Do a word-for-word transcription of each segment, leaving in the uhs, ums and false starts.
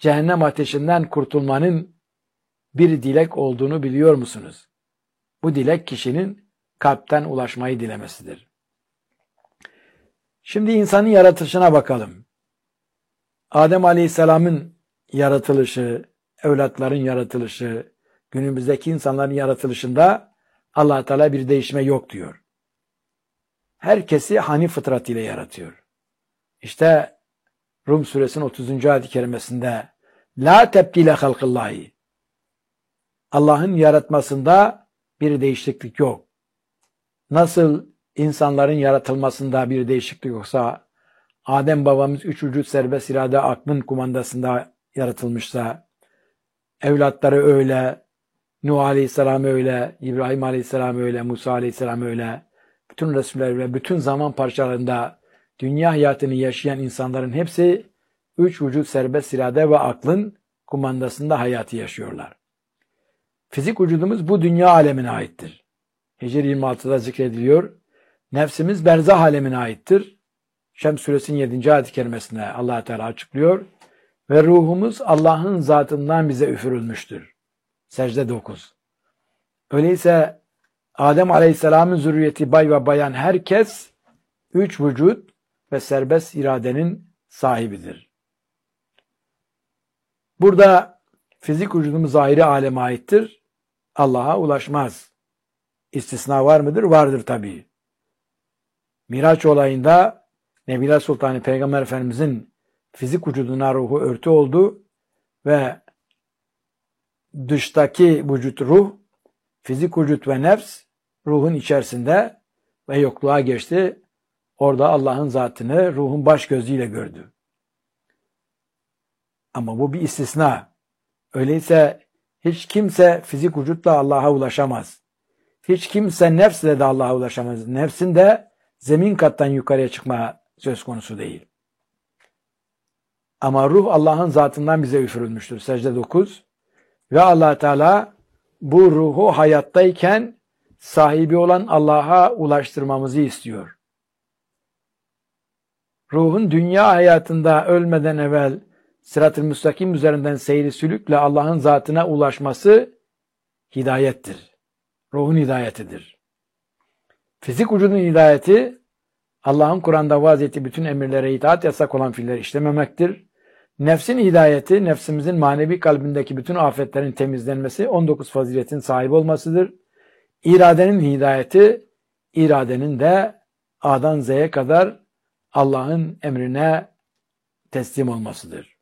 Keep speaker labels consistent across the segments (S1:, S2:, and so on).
S1: cehennem ateşinden kurtulmanın bir dilek olduğunu biliyor musunuz? Bu dilek kişinin kalpten ulaşmayı dilemesidir. Şimdi insanın yaratılışına bakalım. Adem Aleyhisselam'ın yaratılışı, evlatların yaratılışı, günümüzdeki insanların yaratılışında Allah Teala bir değişme yok diyor. Herkesi hanif fıtratıyla yaratıyor. İşte Rum suresinin otuzuncu ayet-i kerimesinde La tebdile halkıllahi, Allah'ın yaratmasında bir değişiklik yok. Nasıl insanların yaratılmasında bir değişiklik yoksa, Adem babamız üç vücut serbest irade aklın kumandasında yaratılmışsa, evlatları öyle, Nuh Aleyhisselam öyle, İbrahim Aleyhisselam öyle, Musa Aleyhisselam öyle, bütün Resuller öyle, bütün zaman parçalarında dünya hayatını yaşayan insanların hepsi üç vücut serbest irade ve aklın kumandasında hayatı yaşıyorlar. Fizik vücudumuz bu dünya alemine aittir. Hicr yirmi altıda zikrediliyor. Nefsimiz berzah alemine aittir. Şems suresinin yedinci ayet-i kerimesinde Allah Teala açıklıyor. Ve ruhumuz Allah'ın zatından bize üfürülmüştür. Secde dokuz. Öyleyse Adem Aleyhisselam'ın zürriyeti bay ve bayan herkes üç vücut ve serbest iradenin sahibidir. Burada fizik vücudumuz zahiri aleme aittir. Allah'a ulaşmaz. İstisna var mıdır? Vardır tabii. Miraç olayında Nebiler Sultanı Peygamber Efendimizin fizik vücuduna ruhu örtü oldu ve dıştaki vücut ruh, fizik vücut ve nefs ruhun içerisinde ve yokluğa geçti. Orada Allah'ın zatını ruhun baş gözüyle gördü. Ama bu bir istisna. Öyleyse hiç kimse fizik vücutla Allah'a ulaşamaz. Hiç kimse nefsle de Allah'a ulaşamaz. Nefsin de zemin kattan yukarıya çıkma söz konusu değil. Ama ruh Allah'ın zatından bize üfürülmüştür. Secde dokuz. Ve Allah Teala bu ruhu hayattayken sahibi olan Allah'a ulaştırmamızı istiyor. Ruhun dünya hayatında ölmeden evvel sırat-ı müstakim üzerinden seyri sülükle Allah'ın zatına ulaşması hidayettir. Ruhun hidayetidir. Fizik vücudun hidayeti Allah'ın Kur'an'da vaaz ettiği bütün emirlere itaat, yasak olan fiilleri işlememektir. Nefsin hidayeti, nefsimizin manevi kalbindeki bütün afetlerin temizlenmesi, on dokuz faziletin sahibi olmasıdır. İradenin hidayeti, iradenin de A'dan Z'ye kadar Allah'ın emrine teslim olmasıdır.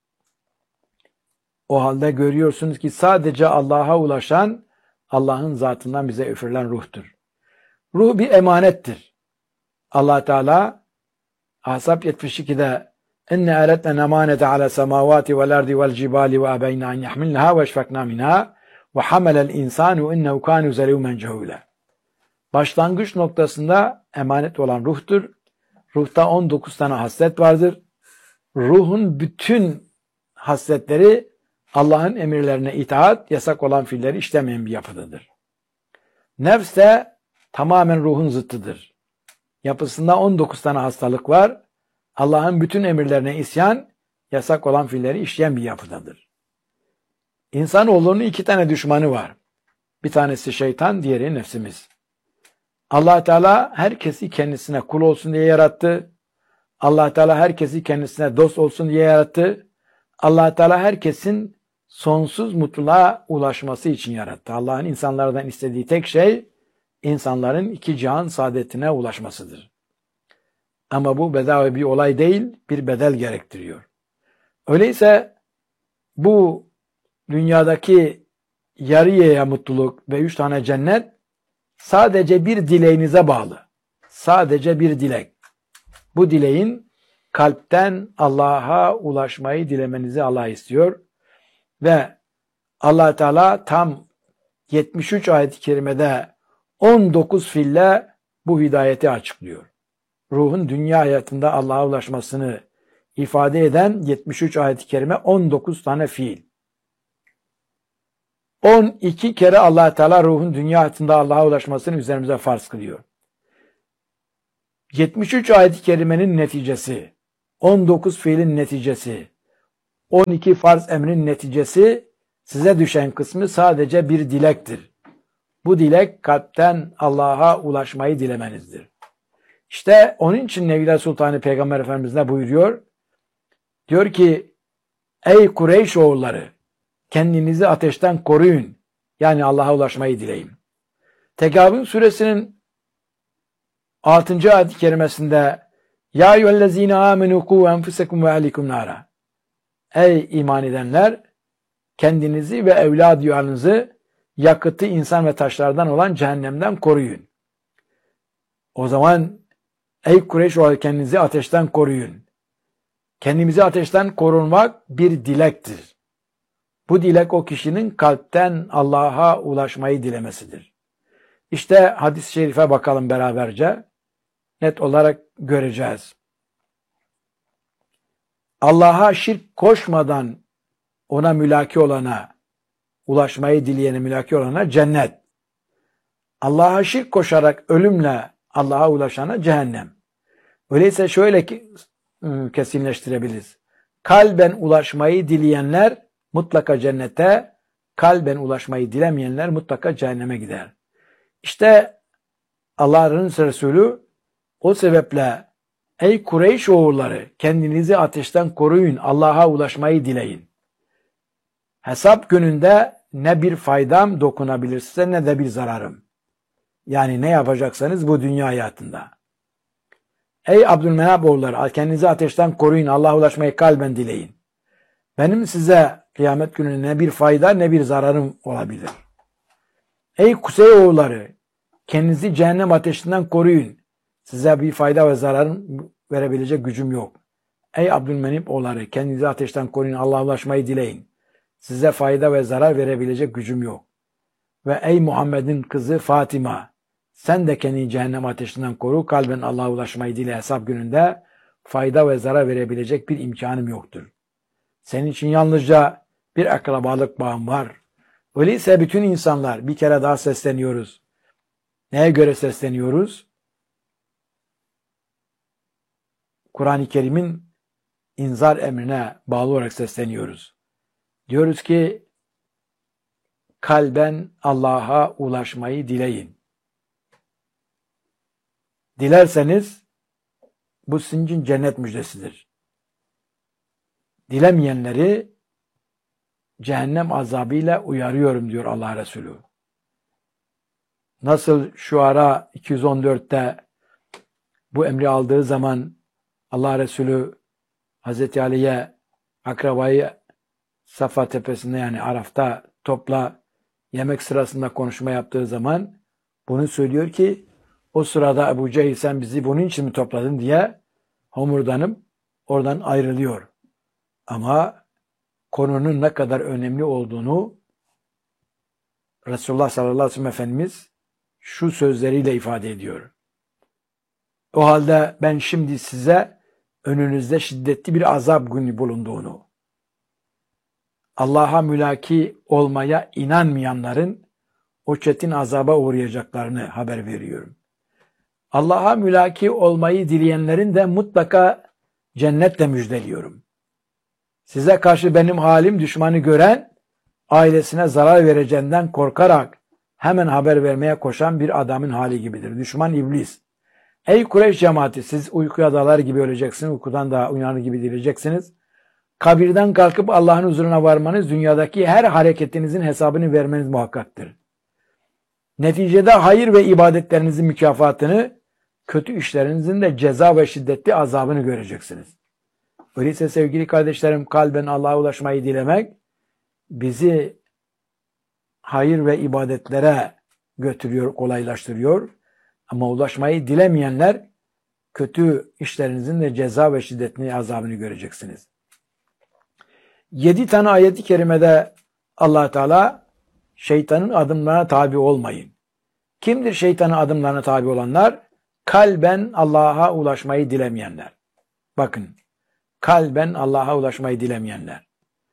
S1: O halde görüyorsunuz ki sadece Allah'a ulaşan Allah'ın zatından bize üfürülen ruhtur. Ruh bir emanettir. Allah Teala Ahzab yetmiş ikide İnne eretne emanete ala semavati vel ardi vel cibali ve abeyna en yahmilnaha ve eşfekna minha ve hamelel insanu innehu kanu zelûmen cehûle. Başlangıç noktasında emanet olan ruhtur. Ruhta on dokuz tane haslet vardır. Ruhun bütün hasletleri Allah'ın emirlerine itaat, yasak olan fiilleri işlemeyen bir yapıdadır. Nefs de tamamen ruhun zıttıdır. Yapısında on dokuz tane hastalık var. Allah'ın bütün emirlerine isyan, yasak olan fiilleri işleyen bir yapıdadır. İnsanoğlunun iki tane düşmanı var. Bir tanesi şeytan, diğeri nefsimiz. Allah Teala herkesi kendisine kul olsun diye yarattı. Allah Teala herkesi kendisine dost olsun diye yarattı. Allah Teala herkesin sonsuz mutluluğa ulaşması için yarattı. Allah'ın insanlardan istediği tek şey insanların iki cihan saadetine ulaşmasıdır. Ama bu bedava bir olay değil, bir bedel gerektiriyor. Öyleyse bu dünyadaki yarıya mutluluk ve üç tane cennet sadece bir dileğinize bağlı. Sadece bir dilek. Bu dileğin kalpten Allah'a ulaşmayı dilemenizi Allah istiyor. Ve Allah Teala tam yetmiş üç ayet-i kerimede on dokuz fiille bu hidayeti açıklıyor. Ruhun dünya hayatında Allah'a ulaşmasını ifade eden yetmiş üç ayet-i kerime on dokuz tane fiil. on iki kere Allah Teala ruhun dünya hayatında Allah'a ulaşmasını üzerimize farz kılıyor. yetmiş üç ayet-i kerimenin neticesi, on dokuz fiilin neticesi, on iki farz emrin neticesi, size düşen kısmı sadece bir dilektir. Bu dilek kalpten Allah'a ulaşmayı dilemenizdir. İşte onun için Nebiler Sultanı Peygamber Efendimiz ne buyuruyor? Diyor ki, ey Kureyş oğulları, kendinizi ateşten koruyun. Yani Allah'a ulaşmayı dileyin. Tegabün suresinin altıncı ayet-i kerimesinde ya eyyühellezine amenu ku enfusekum ve ehlikum nara. Ey iman edenler, kendinizi ve evladiyarınızı yakıtı insan ve taşlardan olan cehennemden koruyun. O zaman ey Kureyş oğulları, kendinizi ateşten koruyun. Kendimizi ateşten korunmak bir dilektir. Bu dilek o kişinin kalpten Allah'a ulaşmayı dilemesidir. İşte hadis-i şerife bakalım beraberce. Net olarak göreceğiz. Allah'a şirk koşmadan ona mülaki olana, ulaşmayı dileyene mülaki olana cennet. Allah'a şirk koşarak ölümle Allah'a ulaşana cehennem. Öyleyse şöyle ki, kesinleştirebiliriz. Kalben ulaşmayı dileyenler mutlaka cennete, kalben ulaşmayı dilemeyenler mutlaka cehenneme gider. İşte Allah'ın Resulü o sebeple ey Kureyş oğulları, kendinizi ateşten koruyun, Allah'a ulaşmayı dileyin. Hesap gününde ne bir faydam dokunabilir size ne de bir zararım. Yani ne yapacaksanız bu dünya hayatında. Ey Abdülmenap oğulları, kendinizi ateşten koruyun, Allah'a ulaşmayı kalben dileyin. Benim size kıyamet günü ne bir fayda ne bir zararım olabilir. Ey Kusey oğulları, kendinizi cehennem ateşinden koruyun. Size bir fayda ve zararım verebilecek gücüm yok. Ey Abdülmenip oğulları, kendinizi ateşten koruyun, Allah'a ulaşmayı dileyin. Size fayda ve zarar verebilecek gücüm yok. Ve ey Muhammed'in kızı Fatima, sen de kendini cehennem ateşinden koru, kalben Allah'a ulaşmayı dile, hesap gününde fayda ve zarar verebilecek bir imkanım yoktur. Senin için yalnızca bir akrabalık bağım var. Öyleyse bütün insanlar, bir kere daha sesleniyoruz. Neye göre sesleniyoruz? Kur'an-ı Kerim'in inzar emrine bağlı olarak sesleniyoruz. Diyoruz ki, kalben Allah'a ulaşmayı dileyin. Dilerseniz bu sizin için cennet müjdesidir. Dilemeyenleri cehennem azabıyla uyarıyorum diyor Allah Resulü. Nasıl Şuara iki yüz on dörtte bu emri aldığı zaman Allah Resulü Hazreti Ali'ye akrabayı Safa tepesinde, yani Araf'ta topla, yemek sırasında konuşma yaptığı zaman bunu söylüyor ki o sırada Ebu Cehil sen bizi bunun için mi topladın diye homurdanıp oradan ayrılıyor. Ama konunun ne kadar önemli olduğunu Resulullah sallallahu aleyhi ve sellem Efendimiz şu sözleriyle ifade ediyor. O halde ben şimdi size önünüzde şiddetli bir azap günü bulunduğunu, Allah'a mülaki olmaya inanmayanların o çetin azaba uğrayacaklarını haber veriyorum. Allah'a mülaki olmayı dileyenlerin de mutlaka cennetle müjdeliyorum. Size karşı benim halim düşmanı gören, ailesine zarar vereceğinden korkarak hemen haber vermeye koşan bir adamın hali gibidir. Düşman iblis. Ey Kureyş cemaati, siz uykuya dalar gibi öleceksiniz, uykudan da uyanır gibi dileyeceksiniz. Kabirden kalkıp Allah'ın huzuruna varmanız, dünyadaki her hareketinizin hesabını vermeniz muhakkaktır. Neticede hayır ve ibadetlerinizin mükafatını, kötü işlerinizin de ceza ve şiddetli azabını göreceksiniz. Öyleyse sevgili kardeşlerim, kalben Allah'a ulaşmayı dilemek bizi hayır ve ibadetlere götürüyor, kolaylaştırıyor. Ama ulaşmayı dilemeyenler kötü işlerinizin de ceza ve şiddetli azabını göreceksiniz. Yedi tane ayet-i kerimede Allah Teala şeytanın adımlarına tabi olmayın. Kimdir şeytanın adımlarına tabi olanlar? Kalben Allah'a ulaşmayı dilemeyenler. Bakın, kalben Allah'a ulaşmayı dilemeyenler.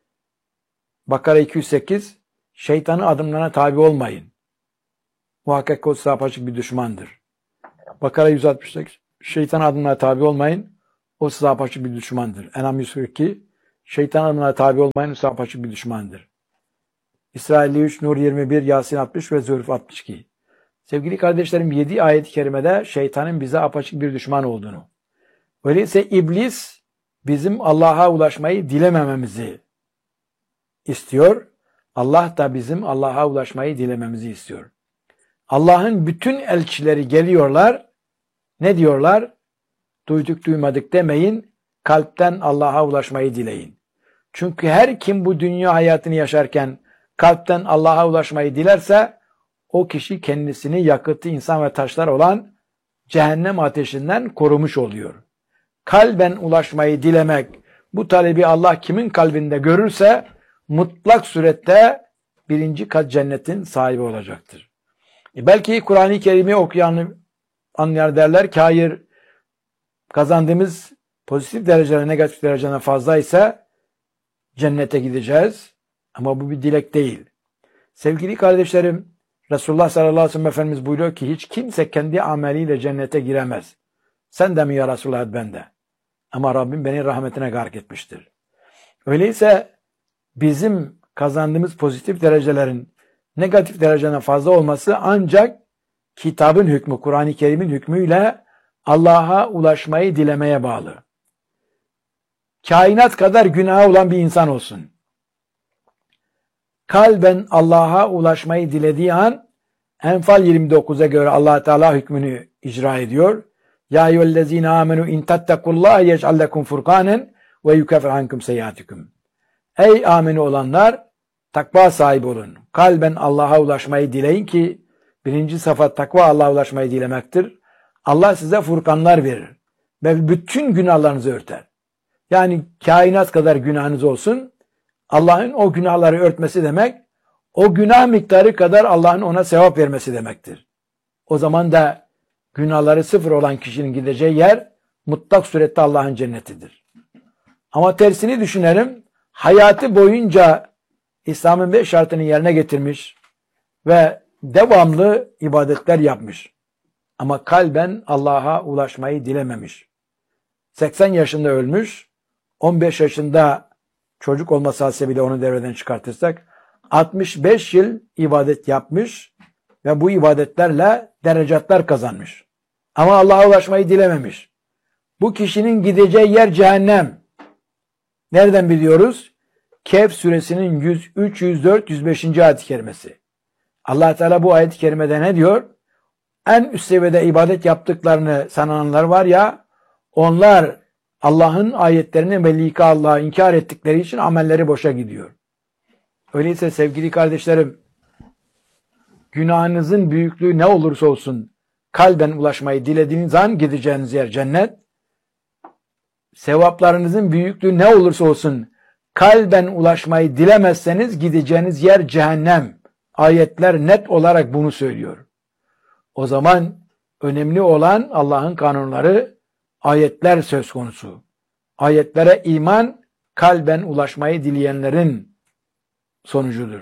S1: Bakara iki yüz sekiz, şeytanın adımlarına tabi olmayın. Muhakkak o size apaçık bir düşmandır. Bakara yüz altmış sekiz, şeytanın adımlarına tabi olmayın. O size apaçık bir düşmandır. En'am yüz kırk iki, Şeytan amrına tabi olmayan ise apaçık bir düşmandır. İsrail üç, Nur yirmi bir, Yasin altmış ve Zürf altmış iki. Sevgili kardeşlerim, yedi ayet-i kerimede şeytanın bize apaçık bir düşman olduğunu. Öyleyse iblis bizim Allah'a ulaşmayı dilemememizi istiyor. Allah da bizim Allah'a ulaşmayı dilememizi istiyor. Allah'ın bütün elçileri geliyorlar. Ne diyorlar? Duyduk duymadık demeyin. Kalpten Allah'a ulaşmayı dileyin. Çünkü her kim bu dünya hayatını yaşarken kalpten Allah'a ulaşmayı dilerse o kişi kendisini yakıtı insan ve taşlar olan cehennem ateşinden korumuş oluyor. Kalben ulaşmayı dilemek, bu talebi Allah kimin kalbinde görürse mutlak surette birinci kat cennetin sahibi olacaktır. E belki Kur'an-ı Kerim'i okuyan anlayan derler ki hayır, kazandığımız pozitif dereceler negatif dereceden fazla ise cennete gideceğiz. Ama bu bir dilek değil. Sevgili kardeşlerim, Resulullah sallallahu aleyhi ve sellem Efendimiz buyuruyor ki hiç kimse kendi ameliyle cennete giremez. Sen de mi ya Resulullah, ben de. Ama Rabbim beni rahmetine gark etmiştir. Öyleyse bizim kazandığımız pozitif derecelerin negatif dereceden fazla olması ancak kitabın hükmü, Kur'an-ı Kerim'in hükmüyle Allah'a ulaşmayı dilemeye bağlı. Kainat kadar günahı olan bir insan olsun. Kalben Allah'a ulaşmayı dilediği an Enfal yirmi dokuza göre Allah Teala hükmünü icra ediyor. Ya eyyühellezine amenu in tattakullaha yec'al lekum furkanen ve yukaffir ankum seyyiatikum. Ey ameni olanlar, takva sahibi olun. Kalben Allah'a ulaşmayı dileyin ki birinci sıfat takva Allah'a ulaşmayı dilemektir. Allah size furkanlar verir ve bütün günahlarınızı örter. Yani kainat kadar günahınız olsun, Allah'ın o günahları örtmesi demek, o günah miktarı kadar Allah'ın ona sevap vermesi demektir. O zaman da günahları sıfır olan kişinin gideceği yer mutlak surette Allah'ın cennetidir. Ama tersini düşünelim, hayatı boyunca İslam'ın beş şartını yerine getirmiş ve devamlı ibadetler yapmış. Ama kalben Allah'a ulaşmayı dilememiş. seksen yaşında ölmüş, on beş yaşında çocuk olması hasebiyle onu devreden çıkartırsak, altmış beş yıl ibadet yapmış ve bu ibadetlerle derecatlar kazanmış. Ama Allah'a ulaşmayı dilememiş. Bu kişinin gideceği yer cehennem. Nereden biliyoruz? Kehf suresinin yüz üç, yüz dört, yüz beş. ayet-i kerimesi. Allah Teala bu ayet-i kerimede ne diyor? En üst seviyede ibadet yaptıklarını sananlar var ya, onlar Allah'ın ayetlerini ve lika Allah'ı inkar ettikleri için amelleri boşa gidiyor. Öyleyse sevgili kardeşlerim, günahınızın büyüklüğü ne olursa olsun kalben ulaşmayı dilediğiniz an gideceğiniz yer cennet. Sevaplarınızın büyüklüğü ne olursa olsun kalben ulaşmayı dilemezseniz gideceğiniz yer cehennem. Ayetler net olarak bunu söylüyor. O zaman önemli olan Allah'ın kanunları, ayetler söz konusu. Ayetlere iman, kalben ulaşmayı dileyenlerin sonucudur.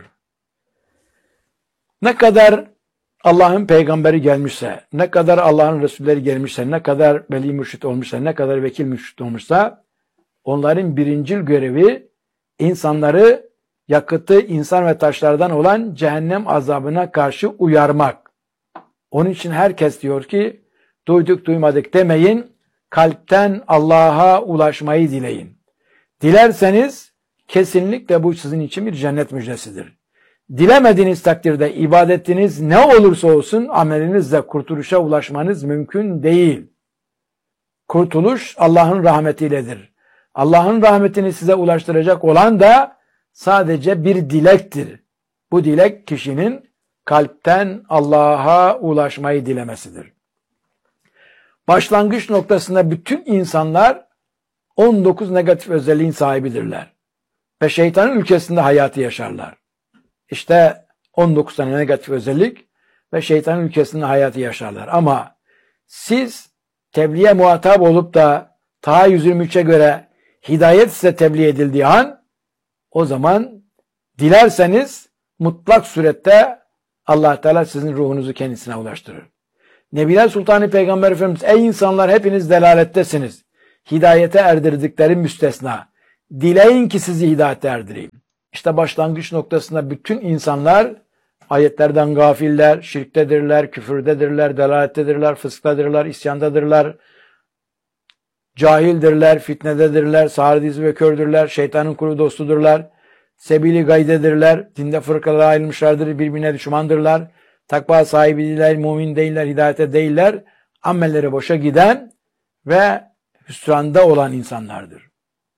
S1: Ne kadar Allah'ın peygamberi gelmişse, ne kadar Allah'ın Resulleri gelmişse, ne kadar veli mürşit olmuşsa, ne kadar vekil mürşit olmuşsa, onların birincil görevi insanları yakıtı insan ve taşlardan olan cehennem azabına karşı uyarmak. Onun için herkes diyor ki, duyduk duymadık demeyin, kalpten Allah'a ulaşmayı dileyin. Dilerseniz kesinlikle bu sizin için bir cennet müjdesidir. Dilemediğiniz takdirde ibadetiniz ne olursa olsun amelinizle kurtuluşa ulaşmanız mümkün değil. Kurtuluş Allah'ın rahmetiyledir. Allah'ın rahmetini size ulaştıracak olan da sadece bir dilektir. Bu dilek kişinin kalpten Allah'a ulaşmayı dilemesidir. Başlangıç noktasında bütün insanlar on dokuz negatif özelliğin sahibidirler. Ve şeytanın ülkesinde hayatı yaşarlar. İşte on dokuz tane negatif özellik ve şeytanın ülkesinde hayatı yaşarlar. Ama siz tebliğe muhatap olup da Taha yüz yirmi üçe göre hidayet size tebliğ edildiği an o zaman dilerseniz mutlak surette Allah Teala sizin ruhunuzu kendisine ulaştırır. Nebiler Sultanı Peygamber Efendimiz ey insanlar hepiniz delalettesiniz. Hidayete erdirdikleri müstesna. dileyin ki sizi hidayete erdireyim. İşte başlangıç noktasında bütün insanlar ayetlerden gafiller, şirktedirler, küfürdedirler, delalettedirler, fıskadırlar, isyandadırlar, cahildirler, fitnededirler, sağır ve kördürler, şeytanın kuru dostudurlar, sebili gaydedirler, dinde fırkalara ayrılmışlardır, birbirine düşmandırlar, takva sahibi değiller, mümin değiller, hidayete değiller, amelleri boşa giden ve hüsranda olan insanlardır.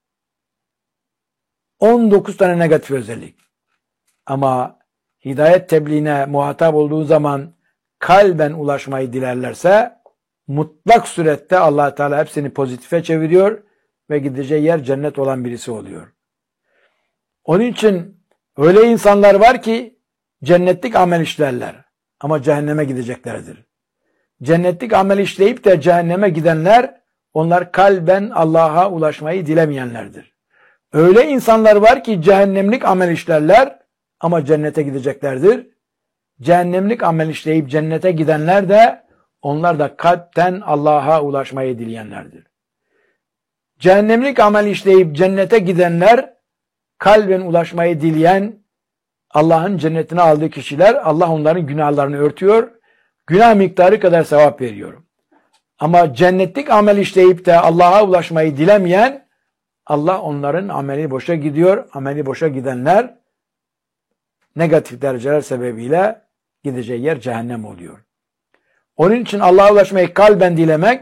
S1: on dokuz tane negatif özellik. Ama hidayet tebliğine muhatap olduğu zaman kalben ulaşmayı dilerlerse mutlak surette Allah Teala hepsini pozitife çeviriyor ve gideceği yer cennet olan birisi oluyor. Onun için öyle insanlar var ki cennetlik amel işlerler ama cehenneme gideceklerdir. Cennetlik amel işleyip de cehenneme gidenler, onlar kalben Allah'a ulaşmayı dilemeyenlerdir. Öyle insanlar var ki cehennemlik amel işlerler ama cennete gideceklerdir. Cehennemlik amel işleyip cennete gidenler de, onlar da kalpten Allah'a ulaşmayı dileyenlerdir. Cehennemlik amel işleyip cennete gidenler, kalben ulaşmayı dileyen, Allah'ın cennetine aldığı kişiler, Allah onların günahlarını örtüyor, günah miktarı kadar sevap veriyor. Ama cennetlik amel işleyip de Allah'a ulaşmayı dilemeyen, Allah onların ameli boşa gidiyor. Ameli boşa gidenler negatif dereceler sebebiyle gideceği yer cehennem oluyor. Onun için Allah'a ulaşmayı kalben dilemek,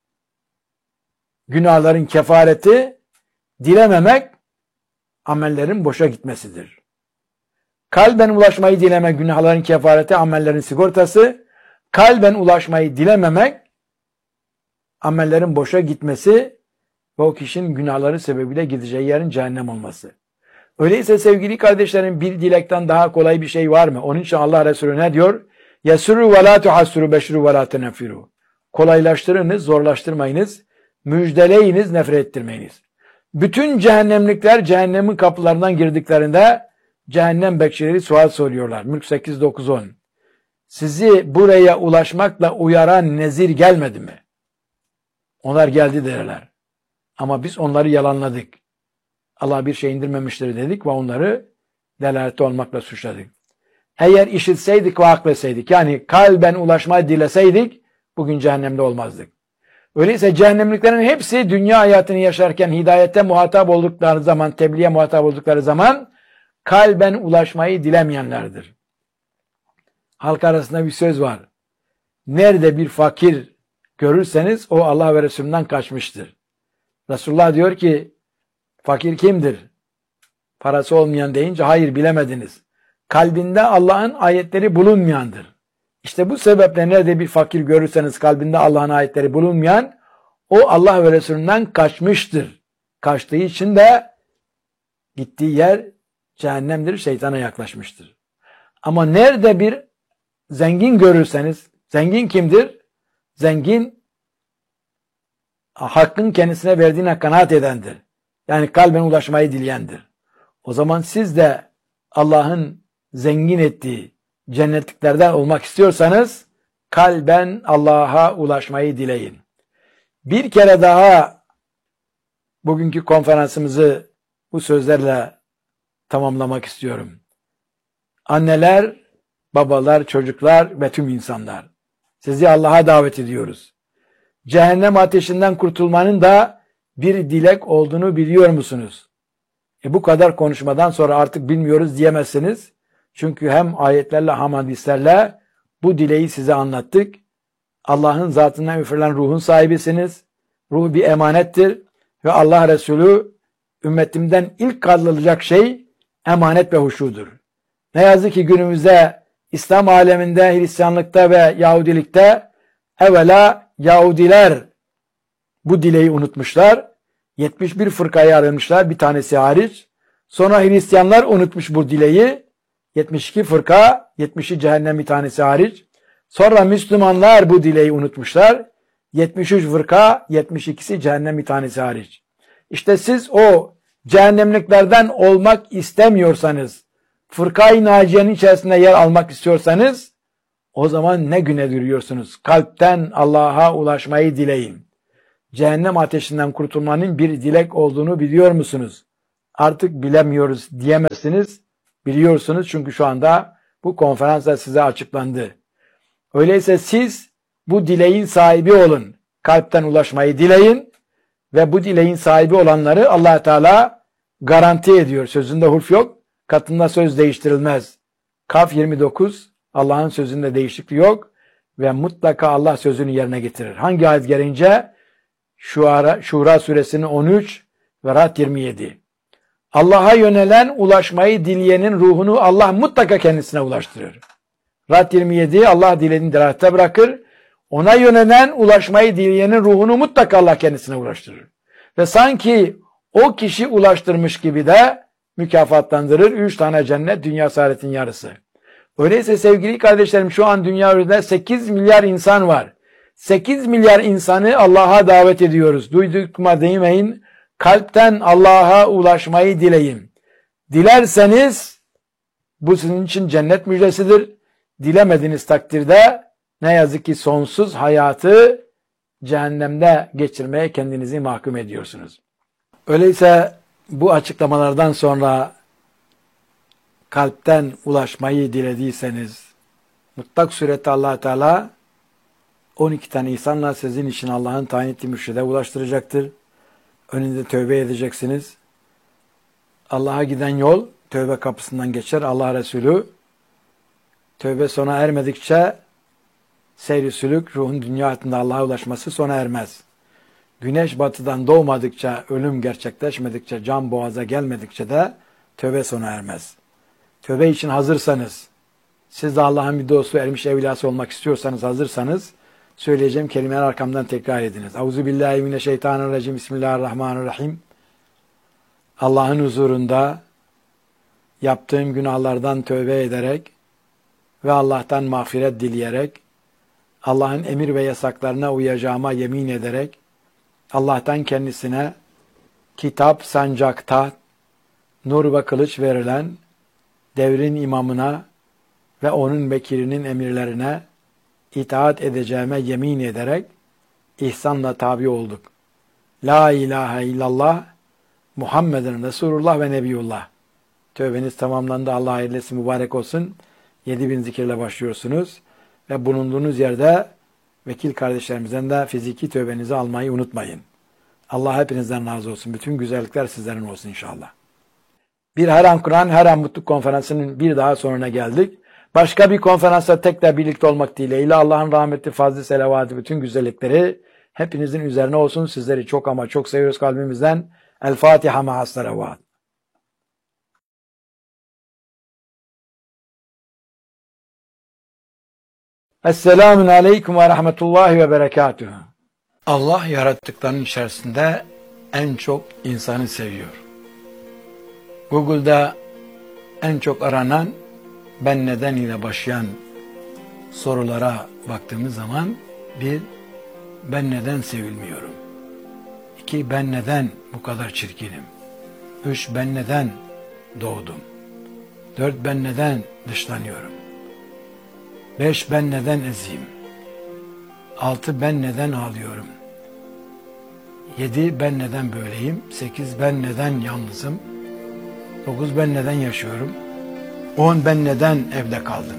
S1: günahların kefareti, dilememek, amellerin boşa gitmesidir. Kalben ulaşmayı dilemek, günahların kefareti, amellerin sigortası. Kalben ulaşmayı dilememek, amellerin boşa gitmesi ve o kişinin günahları sebebiyle gideceği yerin cehennem olması. Öyleyse sevgili kardeşlerim, bir dilekten daha kolay bir şey var mı? Onun için Allah Resulü ne diyor? يَسُرُّ وَلَا تُحَسُّرُ بَشْرُ وَلَا تَنَفِرُوا. Kolaylaştırınız, zorlaştırmayınız, müjdeleyiniz, nefret ettirmeyiniz. Bütün cehennemlikler cehennemin kapılarından girdiklerinde cehennem bekçileri sual soruyorlar. Mülk sekiz dokuz on. Sizi buraya ulaşmakla uyaran nezir gelmedi mi? Onlar geldi derler. Ama biz onları yalanladık. Allah bir şey indirmemiştir dedik ve onları delalette olmakla suçladık. Eğer işitseydik ve akletseydik, yani kalben ulaşmayı dileseydik, bugün cehennemde olmazdık. Öyleyse cehennemliklerin hepsi dünya hayatını yaşarken hidayete muhatap oldukları zaman, tebliğe muhatap oldukları zaman kalben ulaşmayı dilemeyenlerdir. Halk arasında bir söz var. Nerede bir fakir görürseniz o Allah ve Resulünden kaçmıştır. Resulullah diyor ki, fakir kimdir? Parası olmayan deyince hayır bilemediniz. Kalbinde Allah'ın ayetleri bulunmayandır. İşte bu sebeple nerede bir fakir görürseniz kalbinde Allah'ın ayetleri bulunmayan, o Allah ve Resulünden kaçmıştır. Kaçtığı için de gittiği yer cehennemdir, şeytana yaklaşmıştır. Ama nerede bir zengin görürseniz, zengin kimdir? Zengin, hakkın kendisine verdiğine kanaat edendir. Yani kalben ulaşmayı dileyendir. O zaman siz de Allah'ın zengin ettiği cennetliklerden olmak istiyorsanız kalben Allah'a ulaşmayı dileyin. Bir kere daha bugünkü konferansımızı bu sözlerle tamamlamak istiyorum. Anneler, babalar, çocuklar ve tüm insanlar, sizi Allah'a davet ediyoruz. Cehennem ateşinden kurtulmanın da bir dilek olduğunu biliyor musunuz? E bu kadar konuşmadan sonra artık bilmiyoruz diyemezsiniz. Çünkü hem ayetlerle hem hadislerle bu dileği size anlattık. Allah'ın zatından üfürülen ruhun sahibisiniz. Ruh bir emanettir ve Allah Resulü ümmetimden ilk kaldırılacak şey emanet ve huşudur. Ne yazık ki günümüzde İslam aleminde, Hristiyanlıkta ve Yahudilikte evvela Yahudiler bu dileği unutmuşlar. yetmiş bir fırkaya ayrılmışlar, bir tanesi hariç. Sonra Hristiyanlar unutmuş bu dileği. yetmiş iki fırka, yetmişi cehennem bir tanesi hariç. Sonra Müslümanlar bu dileği unutmuşlar. yetmiş üç fırka, yetmiş ikisi cehennem bir tanesi hariç. İşte siz o cehennemliklerden olmak istemiyorsanız, fırka-i naciyenin içerisinde yer almak istiyorsanız, o zaman ne güne duruyorsunuz? Kalpten Allah'a ulaşmayı dileyin. Cehennem ateşinden kurtulmanın bir dilek olduğunu biliyor musunuz? artık bilemiyoruz diyemezsiniz. Biliyorsunuz çünkü şu anda bu konferansla size açıklandı. Öyleyse siz bu dileğin sahibi olun. Kalpten ulaşmayı dileyin ve bu dileğin sahibi olanları Allah Teala garanti ediyor. Sözünde hulf yok. Katında söz değiştirilmez. Kaf yirmi dokuz, Allah'ın sözünde değişiklik yok ve mutlaka Allah sözünü yerine getirir. Hangi ayet gelince? Şura, Şura suresinin on üç ve Ra'd yirmi yedi. Allah'a yönelen ulaşmayı dileyenin ruhunu Allah mutlaka kendisine ulaştırır. Ra'd yirmi yedi, Allah dilediğini dirayette bırakır. Ona yönelen ulaşmayı dileyenin ruhunu mutlaka Allah kendisine ulaştırır. Ve sanki o kişi ulaştırmış gibi de mükafatlandırır. Üç tane cennet, dünya saadetin yarısı. Öyleyse sevgili kardeşlerim, şu an dünya üzerinde sekiz milyar insan var. sekiz milyar insanı Allah'a davet ediyoruz. Duydukma değmeyin. Kalpten Allah'a ulaşmayı dileyin. Dilerseniz bu sizin için cennet müjdesidir. Dilemediğiniz takdirde ne yazık ki sonsuz hayatı cehennemde geçirmeye kendinizi mahkum ediyorsunuz. Öyleyse bu açıklamalardan sonra kalpten ulaşmayı dilediyseniz mutlak surette Allah Teala on iki tane insanla sizin için Allah'ın tayin ettiği mürşide ulaştıracaktır. Önünde tövbe edeceksiniz. Allah'a giden yol tövbe kapısından geçer. Allah Resulü tövbe sona ermedikçe seyri sülük, ruhun dünya hayatında Allah'a ulaşması sona ermez. Güneş batıdan doğmadıkça, ölüm gerçekleşmedikçe, can boğaza gelmedikçe de tövbe sona ermez. Tövbe için hazırsanız, siz de Allah'ın bir dostu, ermiş evliyası olmak istiyorsanız, hazırsanız, söyleyeceğim kelimeler arkamdan tekrar ediniz. Euzubillahimineşşeytanirracim. Bismillahirrahmanirrahim. Allah'ın huzurunda yaptığım günahlardan tövbe ederek ve Allah'tan mağfiret dileyerek, Allah'ın emir ve yasaklarına uyacağıma yemin ederek, Allah'tan kendisine kitap, sancak, taht, nur ve kılıç verilen devrin imamına ve onun vekilinin emirlerine itaat edeceğime yemin ederek ihsanla tabi olduk. La ilahe illallah Muhammeden Resulullah ve Nebiyullah. Tövbeniz tamamlandı. Allah hayırlısı mübarek olsun. yedi bin zikirle başlıyorsunuz ve bulunduğunuz yerde vekil kardeşlerimizden de fiziki tövbenizi almayı unutmayın. Allah hepinizden razı olsun. Bütün güzellikler sizlerin olsun inşallah. Bir Her An Kur'an, Her An Mutluluk konferansının bir daha sonuna geldik. Başka bir konferansta tekrar birlikte olmak dileğiyle Allah'ın rahmeti, fazlı, selavatı, bütün güzellikleri hepinizin üzerine olsun. Sizleri çok ama çok seviyoruz kalbimizden. El Fatiha ma'as salavat. Esselamun aleyküm ve rahmetullahi ve berekatühü. Allah yarattıklarının içerisinde en çok insanı seviyor. Google'da en çok aranan ben neden ile başlayan sorulara baktığımız zaman bir, ben neden sevilmiyorum? İki, ben neden bu kadar çirkinim? Üç, ben neden doğdum? Dört, ben neden dışlanıyorum? Beş, ben neden eziyim? Altı, ben neden ağlıyorum? Yedi, ben neden böyleyim? Sekiz, ben neden yalnızım? Dokuz, ben neden yaşıyorum? On, ben neden evde kaldım?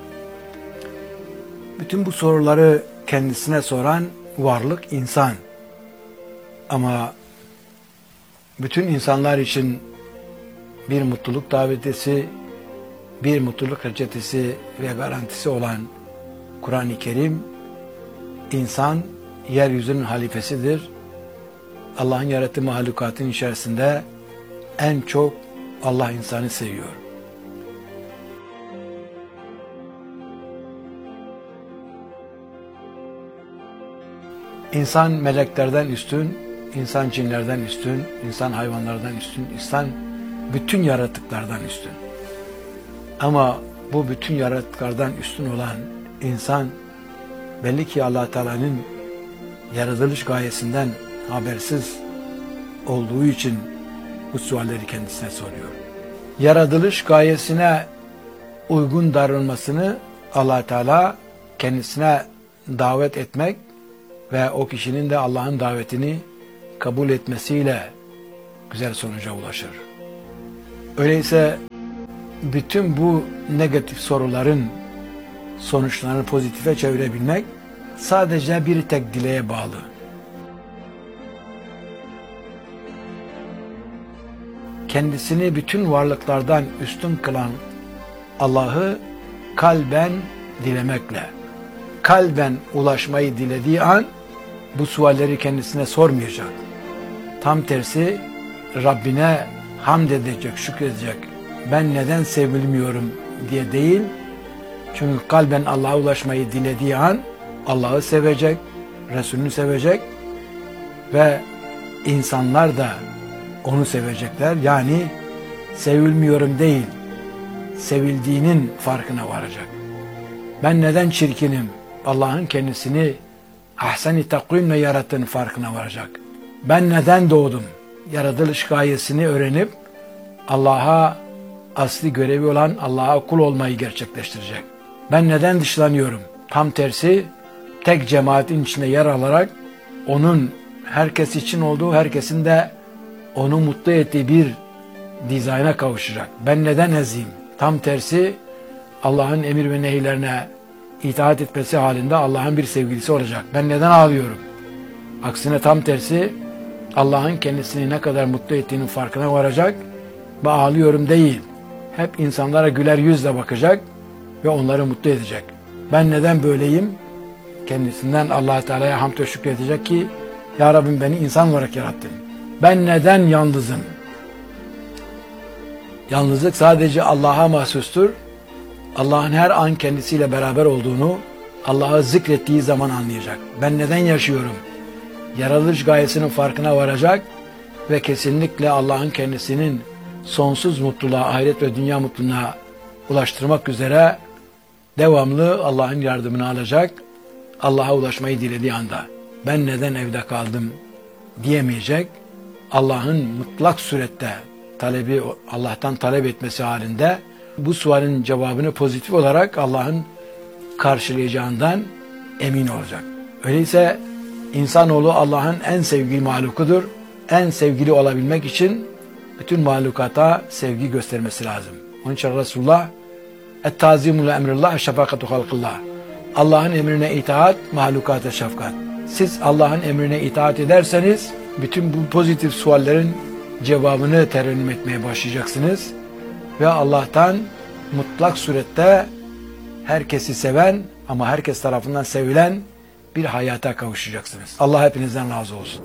S1: Bütün bu soruları kendisine soran varlık insan. Ama bütün insanlar için bir mutluluk davetisi, bir mutluluk reçetesi ve garantisi olan Kur'an-ı Kerim, insan yeryüzünün halifesidir. Allah'ın yarattığı mahlukatın içerisinde en çok Allah insanı seviyor. İnsan meleklerden üstün, insan cinlerden üstün, insan hayvanlardan üstün, insan bütün yaratıklardan üstün. Ama bu bütün yaratıklardan üstün olan insan belli ki Allah Teala'nın yaratılış gayesinden habersiz olduğu için bu sualleri kendisine soruyor. Yaratılış gayesine uygun davranmasını Allah Teala kendisine davet etmek ve o kişinin de Allah'ın davetini kabul etmesiyle güzel sonuca ulaşır. Öyleyse bütün bu negatif soruların sonuçlarını pozitife çevirebilmek sadece bir tek dileğe bağlı. Kendisini bütün varlıklardan üstün kılan Allah'ı kalben dilemekle, kalben ulaşmayı dilediği an bu sualleri kendisine sormayacak. Tam tersi Rabbine hamd edecek, şükredecek. Ben neden sevilmiyorum diye değil. Çünkü kalben Allah'a ulaşmayı dilediği an Allah'ı sevecek, Resulünü sevecek ve insanlar da onu sevecekler. Yani sevilmiyorum değil, sevildiğinin farkına varacak. Ben neden çirkinim? Allah'ın kendisini ahsen-i takvimle yarattığının farkına varacak. Ben neden doğdum? Yaratılış gayesini öğrenip Allah'a asli görevi olan Allah'a kul olmayı gerçekleştirecek. Ben neden dışlanıyorum? Tam tersi tek cemaatin içinde yer alarak onun herkes için olduğu, herkesin de onu mutlu ettiği bir dizayna kavuşacak. Ben neden eziyim? Tam tersi Allah'ın emir ve nehirlerine itaat etmesi halinde Allah'ın bir sevgilisi olacak. Ben neden ağlıyorum? Aksine tam tersi Allah'ın kendisini ne kadar mutlu ettiğinin farkına varacak ve ağlıyorum değil. Hep insanlara güler yüzle bakacak ve onları mutlu edecek. Ben neden böyleyim? Kendisinden Allah Teala'ya hamd ve şükredecek ki Ya Rabbim beni insan olarak yarattın. Ben neden yalnızım? Yalnızlık sadece Allah'a mahsustur. Allah'ın her an kendisiyle beraber olduğunu Allah'ı zikrettiği zaman anlayacak. Ben neden yaşıyorum? Yaratılış gayesinin farkına varacak ve kesinlikle Allah'ın kendisinin sonsuz mutluluğa, ahiret ve dünya mutluluğuna ulaştırmak üzere devamlı Allah'ın yardımını alacak. Allah'a ulaşmayı dilediği anda ben neden evde kaldım diyemeyecek. Allah'ın mutlak surette talebi, Allah'tan talep etmesi halinde bu sualin cevabını pozitif olarak Allah'ın karşılayacağından emin olacak. Öyleyse insanoğlu Allah'ın en sevgili mahlukudur. En sevgili olabilmek için bütün mahlukata sevgi göstermesi lazım. Onun için Resulullah et-tazimu li emrillah şefakatu halkillah. Allah'ın emrine itaat, mahlukata şefkat. Siz Allah'ın emrine itaat ederseniz bütün bu pozitif suallerin cevabını terennüm etmeye başlayacaksınız ve Allah'tan mutlak surette herkesi seven ama herkes tarafından sevilen bir hayata kavuşacaksınız. Allah hepinizden razı olsun.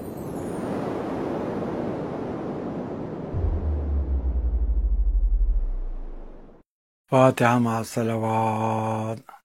S1: Fatiha ma'as salavat.